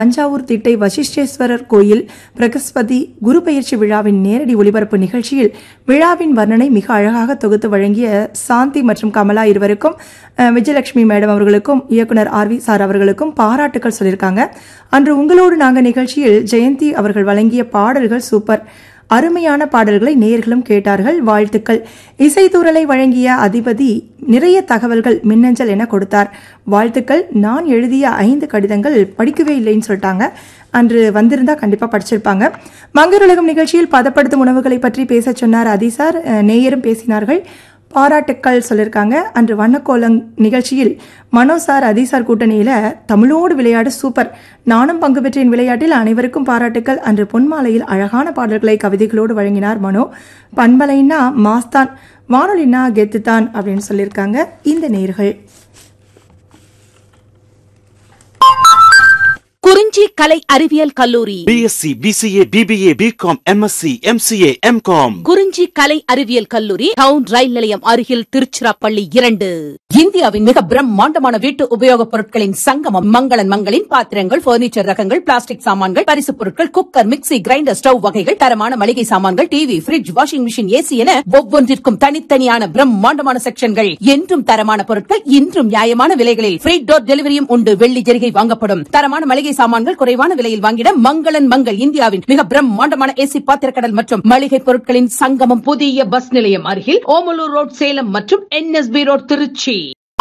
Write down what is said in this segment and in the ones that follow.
தஞ்சாவூர் திட்டை வசிஷ்டேஸ்வரர் கோயில் பிரகஸ்பதி குரு பயிற்சி விழாவின் நேரடி ஒலிபரப்பு நிகழ்ச்சியில் விழாவின் வர்ணனை மிக அழகாக தொகுத்து வழங்கிய சாந்தி மற்றும் கமலா இருவருக்கும், விஜயலட்சுமி மேடம் அவர்களுக்கும், இயக்குனர் ஆர்வி சார் அவர்களுக்கும் பாராட்டுக்கள் சொல்லியிருக்காங்க. அன்று உங்களோடு நாங்கள் நிகழ்ச்சியில் ஜெயந்தி அவர்கள் வழங்கிய பாடல்கள் சூப்பர், அருமையான பாடல்களை நேயர்களும் கேட்டார்கள், வாழ்த்துக்கள். இசைத்தூரலை வழங்கிய அதிபதி நிறைய தகவல்கள் மின்னஞ்சல் என கொடுத்தார், வாழ்த்துக்கள். நான் எழுதிய 5 கடிதங்கள் படிக்கவே இல்லைன்னு சொல்லிட்டாங்க. அன்று வந்திருந்தா கண்டிப்பா படிச்சிருப்பாங்க. மங்கருலகம் நிகழ்ச்சியில் பதப்படுத்தும் உணவுகளை பற்றி பேச சொன்னார் அதி சார், நேயரும் பேசினார்கள், பாராட்டுக்கள் சொல்லியிருக்காங்க. அன்று வண்ணக்கோலம் நிகழ்ச்சியில் மனோ சார் அதிசார் கூட்டணியில தமிழோடு விளையாடு சூப்பர், நானும் பங்கு பெற்றேன் விளையாட்டில், அனைவருக்கும் பாராட்டுக்கள். அன்று பொன்மாலையில் அழகான பாடல்களை கவிதைகளோடு வழங்கினார் மனோ. பண்பலைன்னா மாஸ்தான், வானொலினா கெத்துத்தான் அப்படின்னு சொல்லியிருக்காங்க இந்த நேயர்கள். குறிஞ்சி கலை அறிவியல் கல்லூரி BSc, BCA, BBA, BCom, MSc, MCA, MCom. குறிஞ்சி கலை அறிவியல் கல்லூரி டவுன் ரயில் நிலையம் அருகில் திருச்சிராப்பள்ளி 2. இந்தியாவின் மிக பிரம்மாண்டமான வீட்டு உபயோகப் பொருட்களின் சங்கமம் மங்களன் மங்களின் பாத்திரங்கள், பர்னிச்சர் ரகங்கள், பிளாஸ்டிக் சாமான்கள், பரிசு பொருட்கள், குக்கர், மிக்ஸி, கிரைண்டர், ஸ்டவ் வகைகள், தரமான மளிகை சாமான்கள், TV, fridge, washing machine, AC என ஒவ்வொன்றிற்கும் தனித்தனியான பிரம்மாண்டமான செக்ஷன்கள். என்றும் தரமான பொருட்கள், இன்றும் நியாயமான விலைகளில் ஃப்ரீ டோர் டெலிவரியும் உண்டு. வெள்ளி ஜெரிகை வாங்கப்படும். தரமான மளிகை சாமான்கள் குறைவான விலையில் வாங்கிட மங்களன் மங்கள். இந்தியாவின் மிக பிரம்மாண்டமான ஏசி பாத்திரக்கடல் மற்றும் மளிகை பொருட்களின் சங்கமம். புதிய பஸ் நிலையம் அருகில் ஓமலூர் ரோட் சேலம் மற்றும் NSB ரோட் திருச்சி.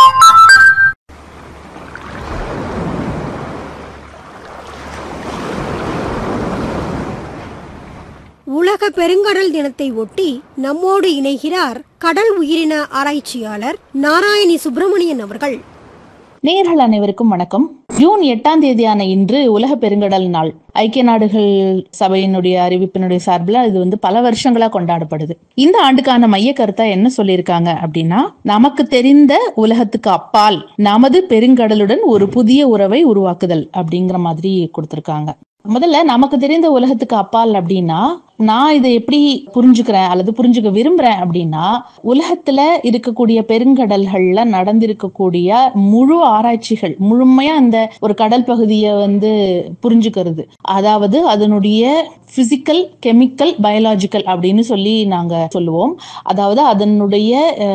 உலக பெருங்கடல் தினத்தை ஒட்டி நம்மோடு இணைகிறார் கடல் உயிரின ஆராய்ச்சியாளர் நாராயணி சுப்பிரமணியன் அவர்கள். நேயர்கள் அனைவருக்கும் வணக்கம். ஜூன் 8ஆம் தேதியான இன்று உலக பெருங்கடல் நாள். ஐக்கிய நாடுகள் சபையினுடைய அறிவிப்பினுடைய சார்பில் இது பல வருஷங்களா கொண்டாடப்படுது. இந்த ஆண்டுக்கான மைய கருத்தா என்ன சொல்லியிருக்காங்க அப்படின்னா, நமக்கு தெரிந்த உலகத்துக்கு அப்பால் நமது பெருங்கடலுடன் ஒரு புதிய உறவை உருவாக்குதல் அப்படிங்கிற மாதிரி கொடுத்திருக்காங்க. முதல்ல நமக்கு தெரிந்த உலகத்துக்கு அப்பால் அப்படின்னா, நான் இதை எப்படி புரிஞ்சுக்கிறேன் அல்லது புரிஞ்சுக்க விரும்புறேன் அப்படின்னா, உலகத்துல இருக்கக்கூடிய பெருங்கடல்கள்ல நடந்திருக்கக்கூடிய முழு ஆராய்ச்சிகள், முழுமையா அந்த ஒரு கடல் பகுதியை புரிஞ்சுக்கிறது, அதாவது அதனுடைய பிசிக்கல், கெமிக்கல், பயாலஜிக்கல் அப்படின்னு சொல்லி நாங்க சொல்லுவோம். அதாவது அதனுடைய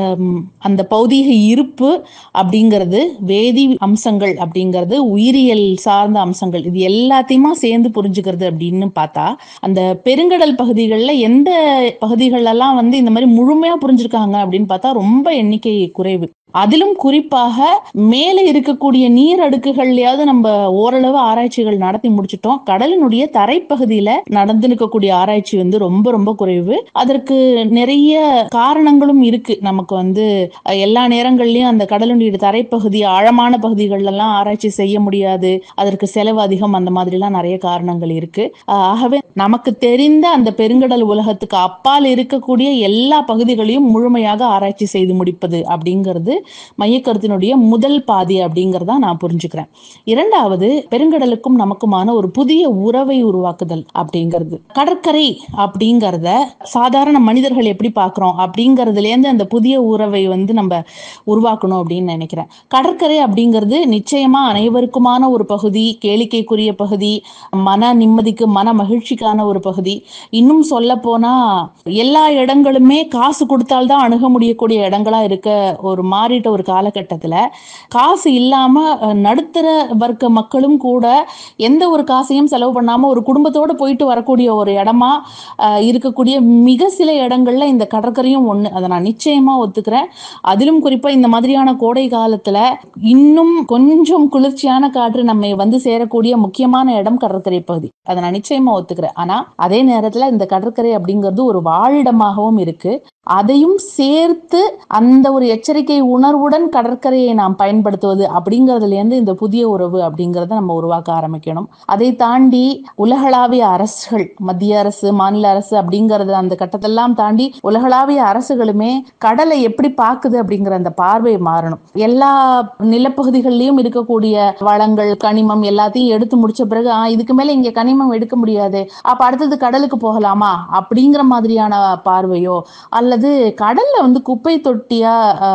அந்த பௌதீக இருப்பு அப்படிங்கிறது, வேதி அம்சங்கள் அப்படிங்கிறது, உயிரியல் சார்ந்த அம்சங்கள், இது எல்லாத்தையுமா சேர்ந்து புரிஞ்சுக்கிறது அப்படின்னு பார்த்தா, அந்த பெருங்கடல் பகுதிகளில் எந்த பகுதிகள் எல்லாம் இந்த மாதிரி முழுமையா புரிஞ்சிருக்காங்க அப்படின்னு பார்த்தா ரொம்ப எண்ணிக்கை குறைவு. அதிலும் குறிப்பாக மேலே இருக்கக்கூடிய நீர் அடுக்குகள்லயாவது நம்ம ஓரளவு ஆராய்ச்சிகள் நடத்தி முடிச்சிட்டோம். கடலினுடைய தரைப்பகுதியில நடந்திருக்கக்கூடிய ஆராய்ச்சி ரொம்ப ரொம்ப குறைவு. அதற்கு நிறைய காரணங்களும் இருக்கு. நமக்கு எல்லா நேரங்கள்லயும் அந்த கடலினுடைய தரைப்பகுதி, ஆழமான பகுதிகள் எல்லாம் ஆராய்ச்சி செய்ய முடியாது, அதற்கு செலவு அதிகம், அந்த மாதிரி எல்லாம் நிறைய காரணங்கள் இருக்கு. ஆகவே நமக்கு தெரிந்த அந்த பெருங்கடல் உலகத்துக்கு அப்பால் இருக்கக்கூடிய எல்லா பகுதிகளையும் முழுமையாக ஆராய்ச்சி செய்து முடிப்பது அப்படிங்கிறது மையக்கருத்தினுடைய முதல் பாதி அப்படிங்கறத நான் புரிஞ்சுக்கிறேன். இரண்டாவது, பெருங்கடலுக்கும் நமக்குமான ஒரு புதிய உறவை உருவாக்குதல் அப்படிங்கிறது. கடற்கரை அப்படிங்கறத சாதாரண மனிதர்கள் எப்படி பாக்குறோம் அப்படிங்கறதுல இருந்து அந்த புதிய உறவை நம்ம உருவாக்கணும் அப்படின்னு நினைக்கிறேன். கடற்கரை அப்படிங்கிறது நிச்சயமா அனைவருக்குமான ஒரு பகுதி, கேளிக்கைக்குரிய பகுதி, மன நிம்மதிக்கு, மன மகிழ்ச்சிக்கான ஒரு பகுதி. இன்னும் சொல்ல போனா எல்லா இடங்களுமே காசு கொடுத்தால்தான் அணுக முடியக்கூடிய இடங்களா இருக்க ஒரு மாறிட்ட ஒரு காலகட்டத்துல, காசு இல்லாம நடுத்தர வர்க்க மக்களும் கூட எந்த ஒரு காசையும் செலவு பண்ணாம ஒரு குடும்பத்தோட போயிட்டு வரக்கூடிய ஒரு இடமா இருக்கக்கூடிய மிக சில இடங்கள்ல இந்த கடற்கரையும் ஒண்ணு. அதை நான் நிச்சயமா ஒத்துக்கிறேன். அதிலும் குறிப்பா இந்த மாதிரியான கோடை காலத்துல இன்னும் கொஞ்சம் குளிர்ச்சியான காற்று நம்ம சேரக்கூடிய முக்கியமான இடம் கடற்கரை பகுதி. அதை நான் நிச்சயமா ஒத்துக்கிறேன். ஆனா அதே நேரத்துல இந்த கடற்கரை அப்படிங்கிறது ஒரு வாழிடமாகவும் இருக்கு. அதையும் சேர்த்து அந்த ஒரு எச்சரிக்கை உணர்வுடன் கடற்கரையை நாம் பயன்படுத்துவது அப்படிங்கறதுல இருந்து இந்த புதிய உறவு அப்படிங்கறத நம்ம உருவாக்க ஆரம்பிக்கணும். அதை தாண்டி உலகளாவிய அரசுகள், மத்திய அரசு, மாநில அரசு அப்படிங்கறது அந்த கட்டத்தெல்லாம் தாண்டி உலகளாவிய அரசுகளுமே கடலை எப்படி பாக்குது அப்படிங்கிற அந்த பார்வை மாறணும். எல்லா நிலப்பகுதிகளிலும் இருக்கக்கூடிய வளங்கள், கனிமம் எல்லாத்தையும் எடுத்து முடிச்ச பிறகு இதுக்கு மேல இங்க கனிமம் எடுக்க முடியாது, அப்ப அடுத்தது கடலுக்கு போகலாமா அப்படிங்கிற மாதிரியான பார்வையோ, அல்லது கடல்ல குப்பை தொட்டியா பயன்படுத்த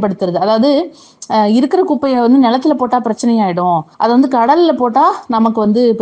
பயன்படுத்துறது. அதாவது இருக்கிற குப்பையை வந்து நிலத்துல போட்டா பிரச்சனையாயிடும், அதை வந்து கடல்ல போட்டா நமக்கு வந்து